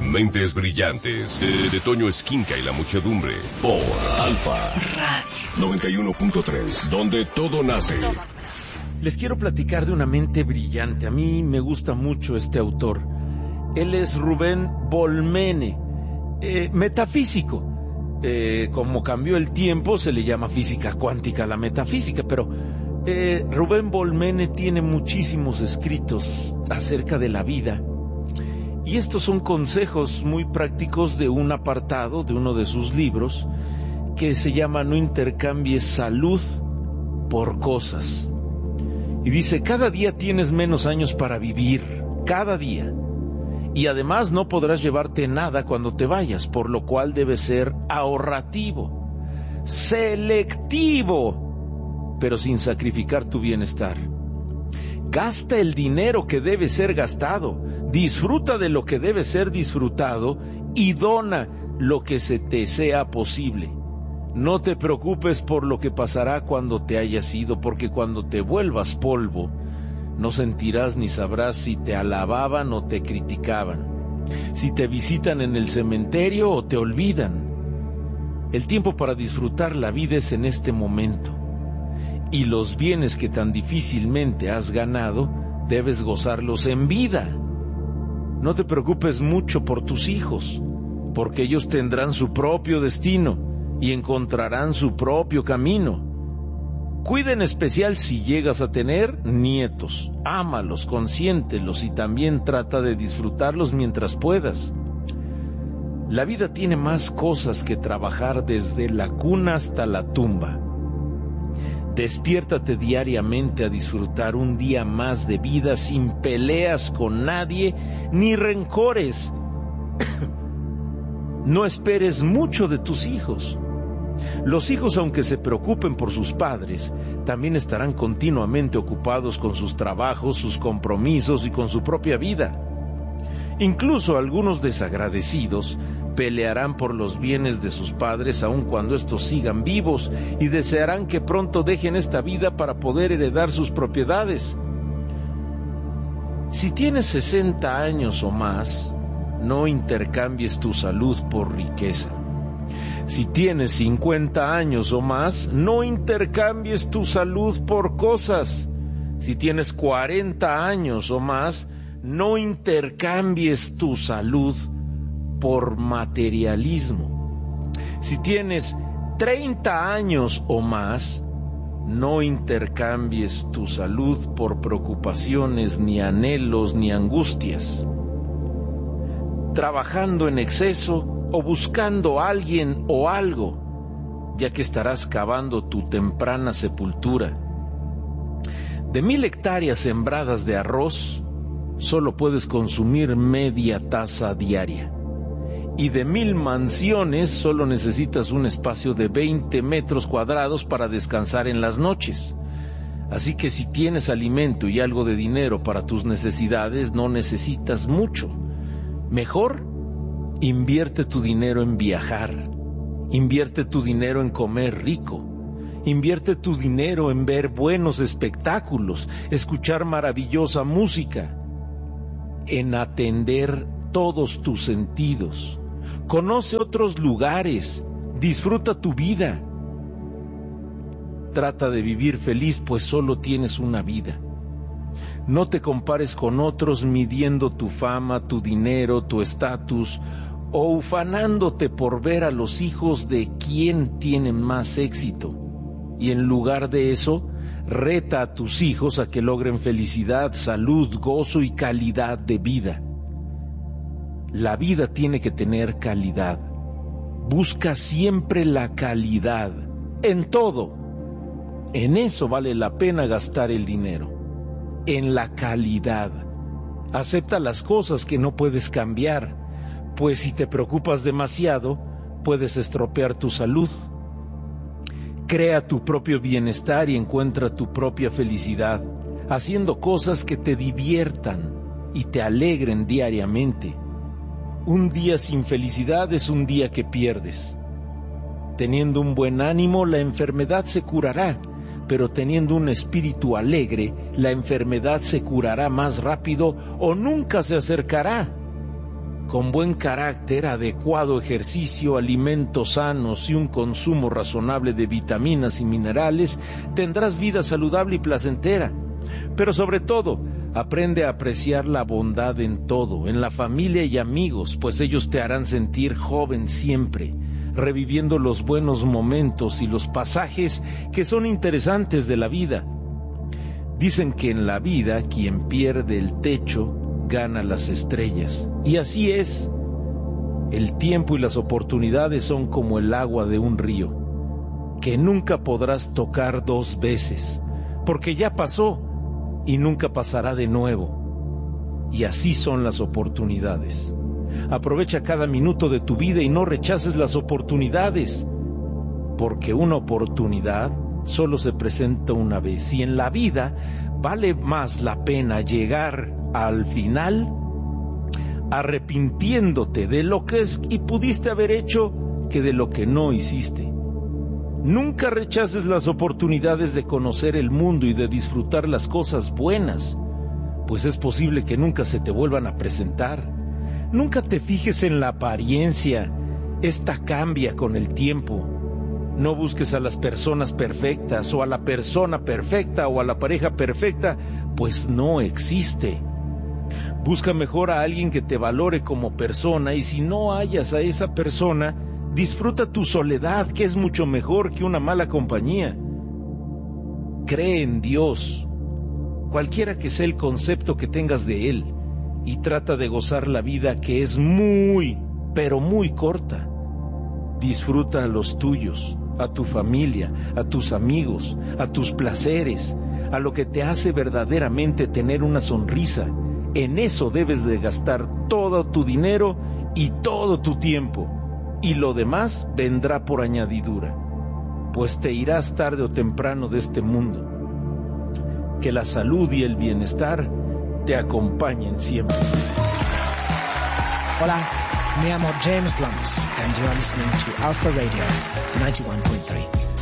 Mentes brillantes de Toño Esquinca y la muchedumbre por Alfa Radio 91.3, donde todo nace. Les quiero platicar de una mente brillante. A mí me gusta mucho este autor. Él es Rubén Volmene, metafísico. Como cambió el tiempo, se le llama física cuántica a la metafísica, pero Rubén Volmene tiene muchísimos escritos acerca de la vida. Y estos son consejos muy prácticos de un apartado de uno de sus libros que se llama No intercambies salud por cosas. Y dice, cada día tienes menos años para vivir, cada día. Y además no podrás llevarte nada cuando te vayas, por lo cual debes ser ahorrativo, selectivo, pero sin sacrificar tu bienestar. Gasta el dinero que debe ser gastado, disfruta de lo que debe ser disfrutado y dona lo que se te sea posible. No te preocupes por lo que pasará cuando te hayas ido, porque cuando te vuelvas polvo, no sentirás ni sabrás si te alababan o te criticaban, si te visitan en el cementerio o te olvidan. El tiempo para disfrutar la vida es en este momento, y los bienes que tan difícilmente has ganado, debes gozarlos en vida. No te preocupes mucho por tus hijos, porque ellos tendrán su propio destino y encontrarán su propio camino. Cuida en especial si llegas a tener nietos, ámalos, consiéntelos y también trata de disfrutarlos mientras puedas. La vida tiene más cosas que trabajar desde la cuna hasta la tumba. Despiértate diariamente a disfrutar un día más de vida sin peleas con nadie ni rencores. No esperes mucho de tus hijos. Los hijos, aunque se preocupen por sus padres, también estarán continuamente ocupados con sus trabajos, sus compromisos y con su propia vida. Incluso algunos desagradecidos pelearán por los bienes de sus padres aun cuando estos sigan vivos y desearán que pronto dejen esta vida para poder heredar sus propiedades. Si tienes 60 años o más, no intercambies tu salud por riqueza. Si tienes 50 años o más, no intercambies tu salud por cosas. Si tienes 40 años o más, no intercambies tu salud por materialismo. Si tienes 30 años o más, no intercambies tu salud por preocupaciones, ni anhelos, ni angustias. Trabajando en exceso o buscando a alguien o algo, ya que estarás cavando tu temprana sepultura. De 1000 hectáreas sembradas de arroz, solo puedes consumir media taza diaria. Y de 1000 mansiones, solo necesitas un espacio de 20 metros cuadrados para descansar en las noches. Así que si tienes alimento y algo de dinero para tus necesidades, no necesitas mucho. Mejor, invierte tu dinero en viajar, invierte tu dinero en comer rico, invierte tu dinero en ver buenos espectáculos, escuchar maravillosa música, en atender todos tus sentidos. Conoce otros lugares, disfruta tu vida. Trata de vivir feliz, pues solo tienes una vida. No te compares con otros midiendo tu fama, tu dinero, tu estatus, o ufanándote por ver a los hijos de quién tienen más éxito. Y en lugar de eso, reta a tus hijos a que logren felicidad, salud, gozo y calidad de vida. La vida tiene que tener calidad. Busca siempre la calidad, en todo. En eso vale la pena gastar el dinero, en la calidad. Acepta las cosas que no puedes cambiar, pues si te preocupas demasiado, puedes estropear tu salud. Crea tu propio bienestar y encuentra tu propia felicidad, haciendo cosas que te diviertan y te alegren diariamente. Un día sin felicidad es un día que pierdes. Teniendo un buen ánimo, la enfermedad se curará, pero teniendo un espíritu alegre, la enfermedad se curará más rápido o nunca se acercará. Con buen carácter, adecuado ejercicio, alimentos sanos y un consumo razonable de vitaminas y minerales, tendrás vida saludable y placentera. Pero sobre todo, aprende a apreciar la bondad en todo, en la familia y amigos, pues ellos te harán sentir joven siempre, reviviendo los buenos momentos y los pasajes que son interesantes de la vida. Dicen que en la vida quien pierde el techo gana las estrellas. Y así es. El tiempo y las oportunidades son como el agua de un río, que nunca podrás tocar 2 veces, porque ya pasó y nunca pasará de nuevo. Y así son las oportunidades. Aprovecha cada minuto de tu vida y no rechaces las oportunidades, porque una oportunidad solo se presenta una vez, y en la vida vale más la pena llegar al final arrepintiéndote de lo que es y pudiste haber hecho que de lo que no hiciste. Nunca rechaces las oportunidades de conocer el mundo y de disfrutar las cosas buenas, pues es posible que nunca se te vuelvan a presentar. Nunca te fijes en la apariencia, esta cambia con el tiempo. No busques a las personas perfectas o a la persona perfecta o a la pareja perfecta, pues no existe. Busca mejor a alguien que te valore como persona, y si no hallas a esa persona, disfruta tu soledad, que es mucho mejor que una mala compañía. Cree en Dios, cualquiera que sea el concepto que tengas de Él, y trata de gozar la vida, que es muy, pero muy corta. Disfruta a los tuyos, a tu familia, a tus amigos, a tus placeres, a lo que te hace verdaderamente tener una sonrisa. En eso debes de gastar todo tu dinero y todo tu tiempo, y lo demás vendrá por añadidura, pues te irás tarde o temprano de este mundo. Que la salud y el bienestar te acompañen siempre. Hola, me llamo James Blunt and you are listening to Alpha Radio 91.3.